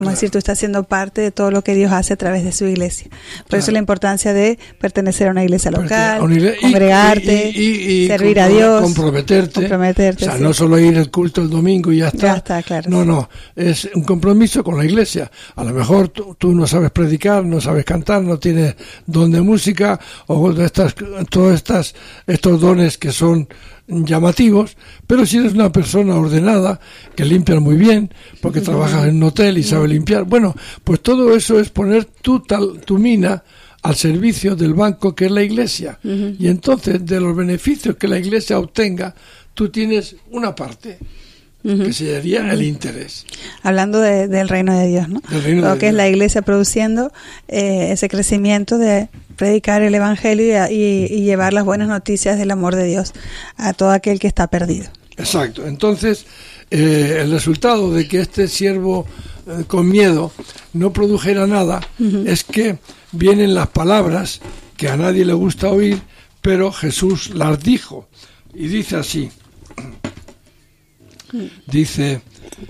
Como decir, tú estás siendo parte de todo lo que Dios hace a través de su iglesia. Por eso la importancia de pertenecer a una iglesia local, congregarte, y servir a Dios, comprometerte. O sea, sí. No solo ir al culto el domingo y ya está. Ya está, claro. No, es un compromiso con la iglesia. A lo mejor tú no sabes predicar, no sabes cantar, no tienes don de música, o estos dones que son llamativos, pero si eres una persona ordenada, que limpias muy bien, porque trabajas en un hotel y sabes limpiar, bueno, pues todo eso es poner tu mina al servicio del banco que es la iglesia. Y entonces, de los beneficios que la iglesia obtenga, tú tienes una parte que sería el interés. Hablando del reino de Dios, ¿no? Lo que es la iglesia produciendo ese crecimiento de predicar el evangelio y llevar las buenas noticias del amor de Dios a todo aquel que está perdido. Exacto. Entonces, el resultado de que este siervo con miedo no produjera nada es que vienen las palabras que a nadie le gusta oír, pero Jesús las dijo. Y dice así. Dice,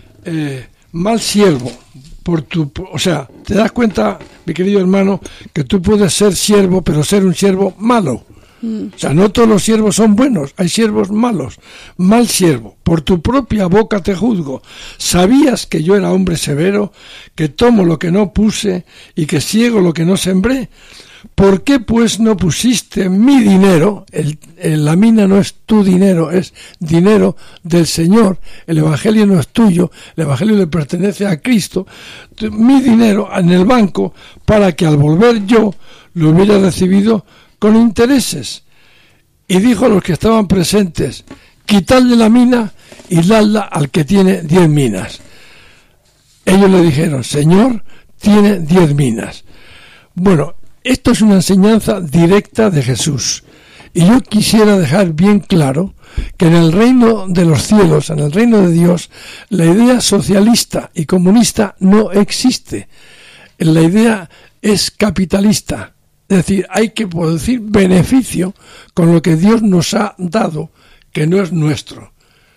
mal siervo, o sea, te das cuenta, mi querido hermano, que tú puedes ser siervo, pero ser un siervo malo. O sea, no todos los siervos son buenos, hay siervos malos. Mal siervo, por tu propia boca te juzgo. ¿Sabías que yo era hombre severo, que tomo lo que no puse y que ciego lo que no sembré? ¿Por qué pues no pusiste mi dinero? La mina no es tu dinero, es dinero del Señor. El evangelio no es tuyo, el evangelio le pertenece a Cristo. Mi dinero en el banco, para que al volver yo lo hubiera recibido con intereses. Y dijo a los que estaban presentes, quitadle la mina y dadla al que tiene 10 minas. Ellos le dijeron, Señor, tiene 10 minas. Bueno, esto es una enseñanza directa de Jesús. Y yo quisiera dejar bien claro que en el reino de los cielos, en el reino de Dios, la idea socialista y comunista no existe. La idea es capitalista. Es decir, hay que producir beneficio con lo que Dios nos ha dado, que no es nuestro.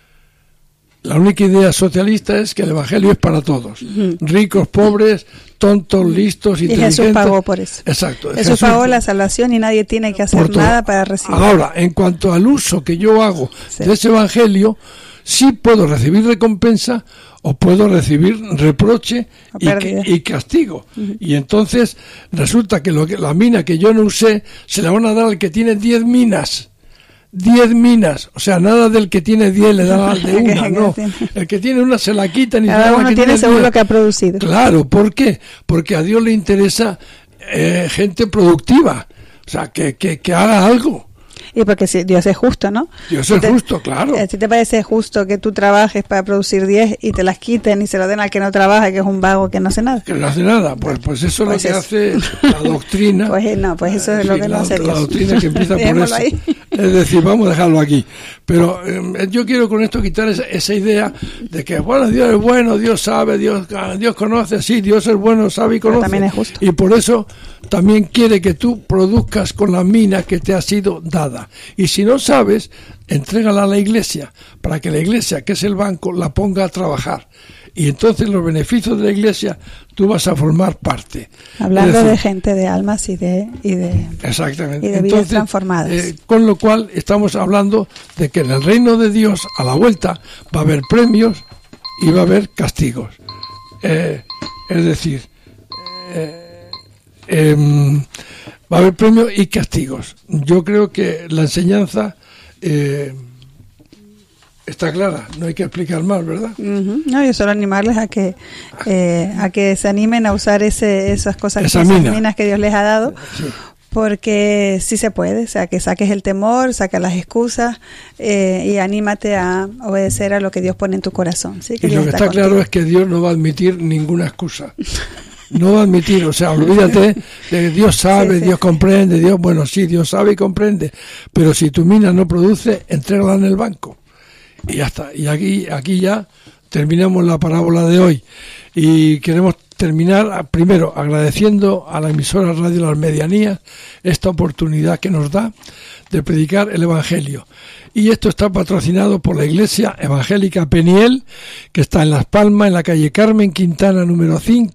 La única idea socialista es que el evangelio es para todos. Ricos, pobres, tontos, listos, inteligentes. Y Jesús pagó por eso. Exacto. Jesús pagó la salvación y nadie tiene que hacer nada para recibirlo. Ahora, en cuanto al uso que yo hago de ese evangelio, sí puedo recibir recompensa o puedo recibir reproche y castigo. Y entonces resulta que la mina que yo no usé se la van a dar al que tiene 10 minas. 10 minas, o sea, nada del que tiene 10 le da al de una, no. El que tiene una se la quitan y cada uno tiene según lo que ha producido. Claro, ¿por qué? Porque a Dios le interesa gente productiva, o sea, que haga algo. Y porque si Dios es justo, ¿no? Dios es justo, claro. Si te parece justo que tú trabajes para producir 10 y te las quiten y se lo den al que no trabaja, que es un vago que no hace nada. Que no hace nada, pues eso es lo que hace la doctrina. Pues eso es lo que no hace Dios. La doctrina que empieza por eso. Ahí. Es decir, vamos a dejarlo aquí. Pero yo quiero con esto quitar esa idea de que, bueno, Dios es bueno, Dios sabe, Dios conoce, sí, Dios es bueno, sabe y conoce. Pero también es justo. Y por eso también quiere que tú produzcas con la mina que te ha sido dada. Y si no sabes, entrégala a la iglesia, para que la iglesia, que es el banco, la ponga a trabajar. Y entonces los beneficios de la iglesia tú vas a formar parte. Hablando de gente, de almas y de exactamente. Y de vidas transformadas. Con lo cual estamos hablando de que en el reino de Dios, a la vuelta, va a haber premios y va a haber castigos. Es decir, va a haber premios y castigos. Yo creo que la enseñanza está clara, no hay que explicar más, ¿verdad? No, yo solo animarles a que se animen a usar esas cosas, esas minas que Dios les ha dado, sí. Porque sí se puede, o sea, que saques el temor, saca las excusas y anímate a obedecer a lo que Dios pone en tu corazón. ¿Sí? Que y lo que está claro es que Dios no va a admitir ninguna excusa. No va a admitir, o sea, olvídate de que Dios sabe, sí. Dios comprende, bueno, sí, Dios sabe y comprende, pero si tu mina no produce, entrégala en el banco. Y ya está. Y aquí ya terminamos la parábola de hoy. Y queremos terminar primero agradeciendo a la emisora Radio Las Medianías esta oportunidad que nos da de predicar el Evangelio. Y esto está patrocinado por la Iglesia Evangélica Peniel, que está en Las Palmas, en la calle Carmen Quintana número 5,